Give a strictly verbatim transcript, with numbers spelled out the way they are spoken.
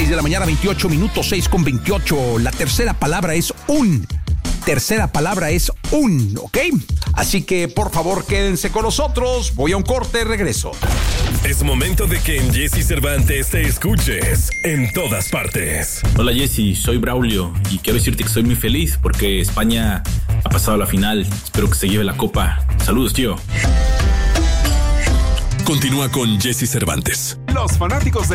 seis de la mañana, veintiocho minutos, seis con veintiocho. La tercera palabra es un. Tercera palabra es un, ¿ok? Así que, por favor, quédense con nosotros. Voy a un corte, regreso. Es momento de que en Jesse Cervantes te escuches en todas partes. Hola Jesse, soy Braulio y quiero decirte que estoy muy feliz porque España ha pasado a la final. Espero que se lleve la copa. Saludos, tío. Continúa con Jesse Cervantes. Los fanáticos de